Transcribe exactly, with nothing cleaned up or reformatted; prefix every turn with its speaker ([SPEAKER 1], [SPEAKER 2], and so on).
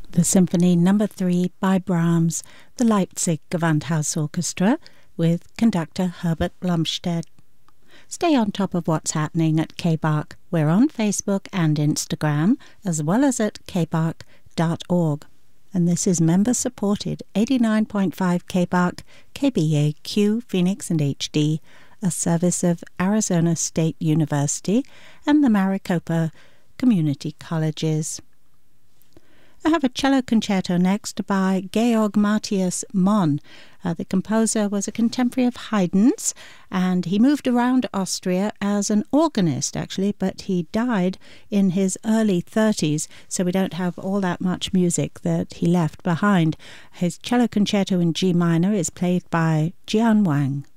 [SPEAKER 1] the Symphony Number three by Brahms, the Leipzig Gewandhaus Orchestra, with conductor Herbert Blomstedt. Stay on top of what's happening at K B A R C. We're on Facebook and Instagram, as well as at k b a r c dot org. And this is member-supported eighty-nine point five K B A R C, K B A Q, Phoenix and H D, a service of Arizona State University and the Maricopa Community Colleges. I have a cello concerto next by Georg Matthias Monn. Uh, the composer was a contemporary of Haydn's, and he moved around Austria as an organist, actually, but he died in his early thirties, so we don't have all that much music that he left behind. His cello concerto in G minor is played by Jian Wang.